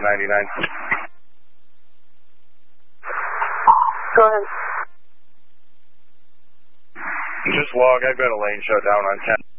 99. Go ahead. Just log, I've got a lane shut down on 10.